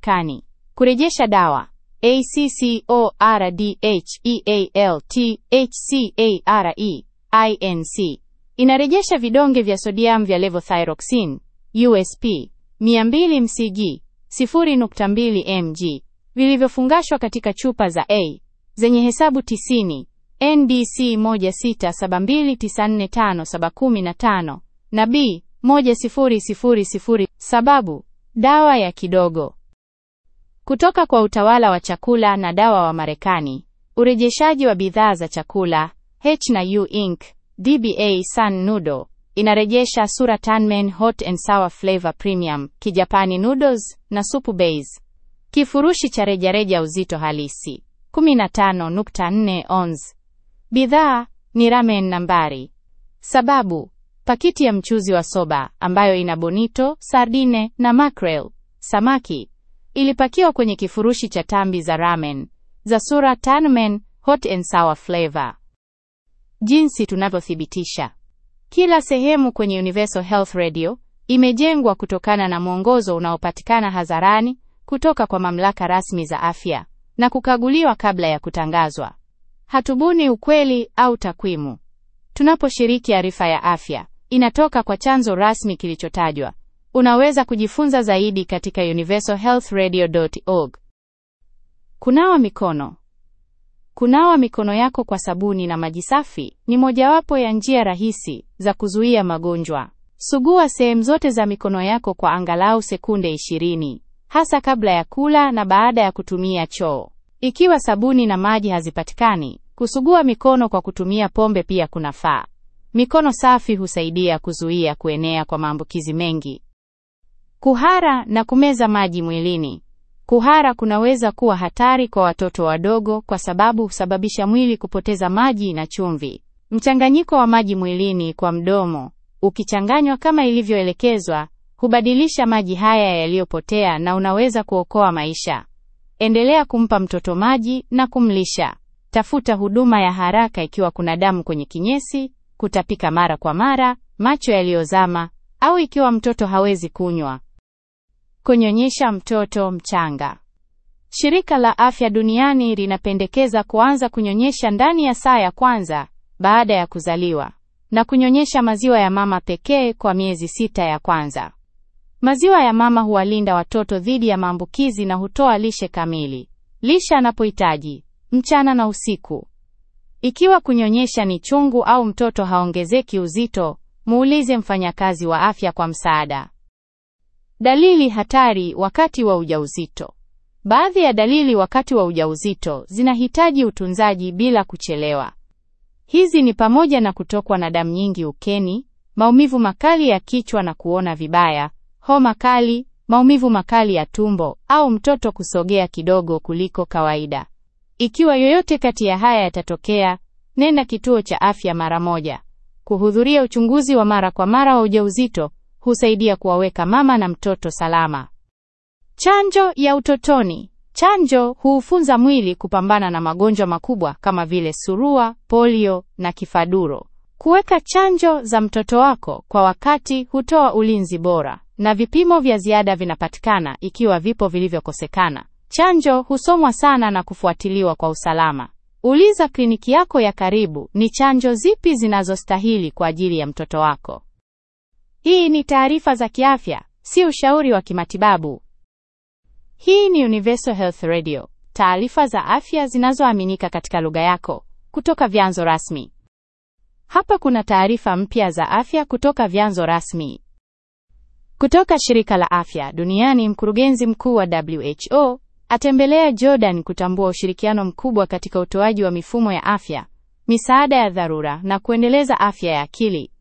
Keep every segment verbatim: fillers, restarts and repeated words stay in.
Marekani, kurejesha dawa ACCORDHEALTHCARE inarejesha vidonge vya sodium vya levothyroxine U S P mia mbili mcg zero nukta mbili mg vilivyofungashwa katika chupa za A zenye hesabu tisini N D C moja sita saba mbili tisa nne tano saba one tano na B moja zero zero zero. Sababu dawa ya kidogo. Kutoka kwa utawala wa chakula na dawa wa Marekani, urejeshaji wa bidhaa za chakula H and U Incorporated D B A Sun Noodle inarejesha Sura Tanmen Hot and Sour Flavor Premium, Kijapani noodles na supu base. Kifurushi cha rejareja uzito halisi kumi na tano nukta nne ons. Bidhaa ni ramen nambari. Sababu pakiti ya mchuzi wa soba ambayo ina bonito, sardine na mackerel, samaki, ilipakiwa kwenye kifurushi cha tambi za ramen za Sura Tanmen Hot and Sour Flavor. Jinsi tunavyothibitisha. Kila sehemu kwenye Universal Health Radio imejengwa kutokana na mwongozo unaopatikana hadharani kutoka kwa mamlaka rasmi za afya na kukaguliwa kabla ya kutangazwa. Hatubuni ukweli au takwimu. Tunaposhiriki arifa ya afya, inatoka kwa chanzo rasmi kilichotajwa. Unaweza kujifunza zaidi katika universal health radio dot org. Kunawa mikono. Kunawa mikono yako kwa sabuni na maji safi ni mojawapo ya njia rahisi za kuzuia magonjwa. Sugua sehemu zote za mikono yako kwa angalau sekunde ishirini, hasa kabla ya kula na baada ya kutumia choo. Ikiwa sabuni na maji hazipatikani, kusugua mikono kwa kutumia pombe pia kunafaa. Mikono safi husaidia kuzuia kuenea kwa maambukizi mengi. Kuhara na kumeza maji mwilini. Kuhara kunaweza kuwa hatari kwa watoto wadogo kwa sababu husababisha mwili kupoteza maji na chumvi. Mchanganyiko wa maji mwilini kwa mdomo, ukichanganywa kama ilivyoelekezwa, hubadilisha maji haya yaliyopotea na unaweza kuokoa maisha. Endelea kumpa mtoto maji na kumlisha. Tafuta huduma ya haraka ikiwa kuna damu kwenye kinyesi, kutapika mara kwa mara, macho yaliyozama au ikiwa mtoto hawezi kunywa. Kunyonyesha mtoto mchanga. Shirika la Afya Duniani linapendekeza kuanza kunyonyesha ndani ya saa ya kwanza baada ya kuzaliwa na kunyonyesha maziwa ya mama pekee kwa miezi sita ya kwanza. Maziwa ya mama huwalinda watoto dhidi ya maambukizi na hutoa lishe kamili. Lisha anapohitaji mchana na usiku. Ikiwa kunyonyesha ni chungu au mtoto haongezeki uzito, muulize mfanyakazi wa afya kwa msaada. Dalili hatari wakati wa ujauzito. Baadhi ya dalili wakati wa ujauzito zinahitaji utunzaji bila kuchelewa. Hizi ni pamoja na kutokwa na damu nyingi ukeni, maumivu makali ya kichwa na kuona vibaya, homa kali, maumivu makali ya tumbo au mtoto kusogea kidogo kuliko kawaida. Ikiwa yoyote kati ya haya yatatokea, nenda kituo cha afya mara moja. Kuhudhuria uchunguzi wa mara kwa mara wa ujauzito husaidia kuwaweka mama na mtoto salama. Chanjo ya utotoni. Chanjo huufunza mwili kupambana na magonjwa makubwa kama vile surua, polio na kifaduro. Kuweka chanjo za mtoto wako kwa wakati hutoa ulinzi bora, na vipimo vya ziada vinapatikana ikiwa vipo vilivyokosekana. Chanjo husomwa sana na kufuatiliwa kwa usalama. Uliza kliniki yako ya karibu ni chanjo zipi zinazostahili kwa ajili ya mtoto wako. Hii ni taarifa za kiafya, si ushauri wa kimatibabu. Hii ni Universal Health Radio, taarifa za afya zinazoaminika katika lugha yako kutoka vyanzo rasmi. Hapa kuna taarifa mpya za afya kutoka vyanzo rasmi. Kutoka Shirika la Afya Duniani, mkurugenzi mkuu wa W H O atembelea Jordan kutambua ushirikiano mkubwa katika utoaji wa mifumo ya afya, misaada ya dharura na kuendeleza afya ya akili.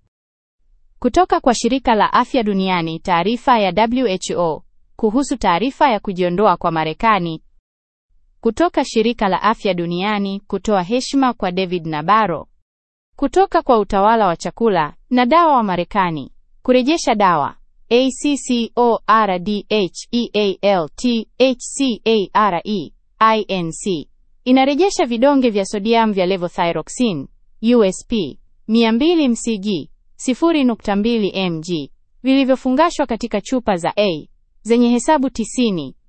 Kutoka kwa Shirika la Afya Duniani, taarifa ya W H O kuhusu taarifa ya kujiondoa kwa Marekani. Kutoka Shirika la Afya Duniani kutoa heshima kwa David Nabarro. Kutoka kwa Utawala wa Chakula na Dawa wa Marekani, kurejesha dawa ACCORDHEALTHCARE inarejesha vidonge vya sodium vya levothyroxine U S P mia mbili mcg zero nukta mbili mg vilivyofungashwa katika chupa za A zenye hesabu tisini